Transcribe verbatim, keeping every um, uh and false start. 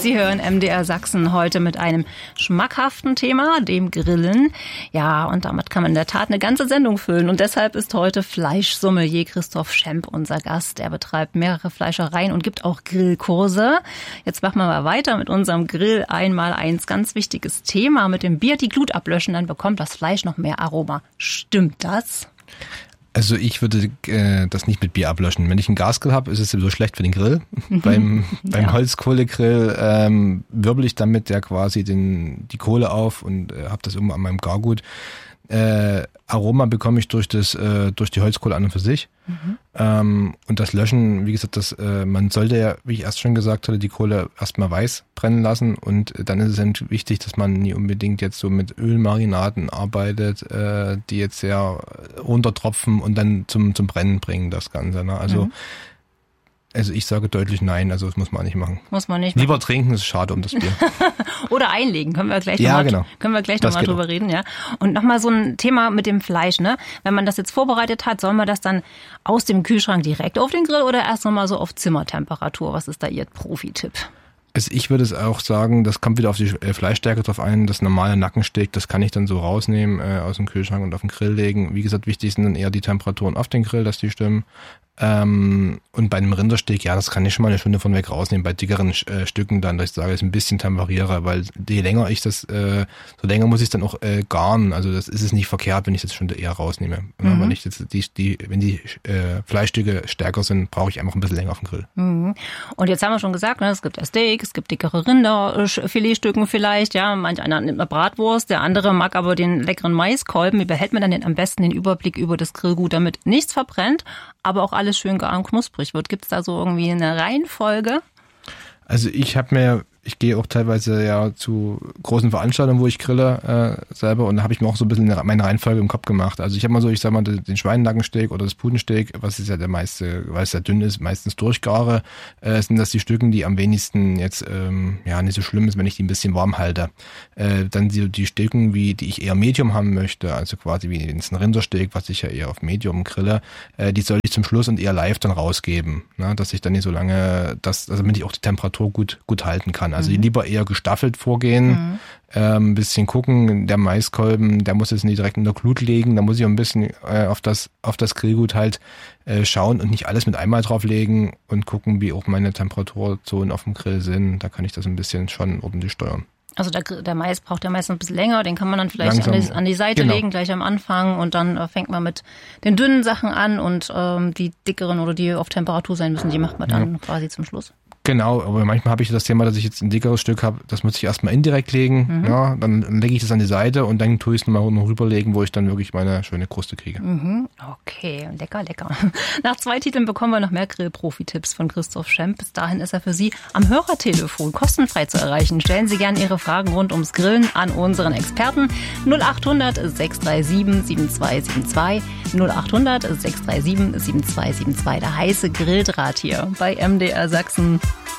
Sie hören M D R Sachsen heute mit einem schmackhaften Thema, dem Grillen. Ja, und damit kann man in der Tat eine ganze Sendung füllen. Und deshalb ist heute Fleischsommelier Christoph Schemp unser Gast. Er betreibt mehrere Fleischereien und gibt auch Grillkurse. Jetzt machen wir mal weiter mit unserem Grill einmal eins. Ganz wichtiges Thema. Mit dem Bier die Glut ablöschen, dann bekommt das Fleisch noch mehr Aroma. Stimmt das? Also ich würde äh, das nicht mit Bier ablöschen. Wenn ich einen Gasgrill habe, ist es sowieso schlecht für den Grill. Mhm. Beim, beim ja. Holzkohlegrill ähm, wirbel ich damit ja quasi den, die Kohle auf und äh, habe das immer an meinem Gargut. Äh, Aroma bekomme ich durch das äh, durch die Holzkohle an und für sich. Mhm. Ähm, und das Löschen, wie gesagt, das äh, man sollte ja, wie ich erst schon gesagt hatte, die Kohle erstmal weiß brennen lassen und dann ist es eben wichtig, dass man nie unbedingt jetzt so mit Ölmarinaden arbeitet, äh, die jetzt sehr runtertropfen und dann zum zum Brennen bringen, das Ganze. Ne? Also mhm. Also ich sage deutlich nein, also das muss man nicht machen. Muss man nicht Lieber machen. Trinken, ist schade um das Bier. Oder einlegen, können wir gleich ja, nochmal genau. können wir gleich noch mal drüber auch. reden, ja. Und nochmal so ein Thema mit dem Fleisch, ne? Wenn man das jetzt vorbereitet hat, soll man das dann aus dem Kühlschrank direkt auf den Grill oder erst nochmal so auf Zimmertemperatur? Was ist da Ihr Profi-Tipp? Also ich würde es auch sagen, das kommt wieder auf die Fleischstärke drauf ein, das normale Nackensteak, das kann ich dann so rausnehmen äh, aus dem Kühlschrank und auf den Grill legen. Wie gesagt, wichtig sind dann eher die Temperaturen auf den Grill, dass die stimmen. Ähm, und bei einem Rindersteak, ja, das kann ich schon mal eine Stunde von weg rausnehmen. Bei dickeren äh, Stücken dann, dass ich sage, dass ich ein bisschen temperiere, weil je länger ich das, äh, so länger muss ich es dann auch äh, garen. Also das ist es nicht verkehrt, wenn ich das schon eher rausnehme. Mhm. Wenn ich jetzt die, die, wenn die äh, Fleischstücke stärker sind, brauche ich einfach ein bisschen länger auf dem Grill. Mhm. Und jetzt haben wir schon gesagt, ne, es gibt ja Steak, es gibt dickere Rinderfiletstücken vielleicht, ja. Manch einer nimmt eine Bratwurst, der andere mag aber den leckeren Maiskolben. Wie behält man dann den, am besten den Überblick über das Grillgut, damit nichts verbrennt, aber auch alles schön gar und knusprig wird? Gibt es da so irgendwie eine Reihenfolge? Also ich habe mir, ich gehe auch teilweise ja zu großen Veranstaltungen, wo ich grille äh, selber und da habe ich mir auch so ein bisschen meine Reihenfolge im Kopf gemacht. Also ich habe mal so, ich sag mal, den Schweinenackensteak oder das Putensteak, was ist ja der meiste, weil es ja dünn ist, meistens durchgare, äh, sind das die Stücken, die am wenigsten jetzt ähm, ja nicht so schlimm ist, wenn ich die ein bisschen warm halte. Äh, dann die, die Stücken, wie die ich eher Medium haben möchte, also quasi wie ein Rindersteak, was ich ja eher auf Medium grille, äh, die soll ich zum Schluss und eher live dann rausgeben, ne? Dass ich dann nicht so lange, das, also damit ich auch die Temperatur gut gut halten kann. Also mhm. lieber eher gestaffelt vorgehen, mhm. ähm, ein bisschen gucken. Der Maiskolben, der muss jetzt nicht direkt in der Glut legen, da muss ich auch ein bisschen äh, auf das auf das Grillgut halt äh, schauen und nicht alles mit einmal drauflegen und gucken, wie auch meine Temperaturzonen auf dem Grill sind. Da kann ich das ein bisschen schon ordentlich steuern. Also der, der Mais braucht ja meistens ein bisschen länger, den kann man dann vielleicht an die, an die Seite genau. legen, gleich am Anfang und dann äh, fängt man mit den dünnen Sachen an und ähm, die dickeren oder die auf Temperatur sein müssen, die macht man dann ja. quasi zum Schluss. Genau, aber manchmal habe ich das Thema, dass ich jetzt ein dickeres Stück habe, das muss ich erstmal indirekt legen, mhm. ja, dann lege ich das an die Seite und dann tue ich es nochmal noch rüberlegen, wo ich dann wirklich meine schöne Kruste kriege. Mhm. Okay, lecker, lecker. Nach zwei Titeln bekommen wir noch mehr Grill-Profi-Tipps von Christoph Schemp. Bis dahin ist er für Sie am Hörertelefon kostenfrei zu erreichen. Stellen Sie gerne Ihre Fragen rund ums Grillen an unseren Experten null acht hundert sechs drei sieben sieben zwei sieben zwei null acht hundert sechs drei sieben sieben zwei sieben zwei. Der heiße Grilldraht hier bei M D R Sachsen.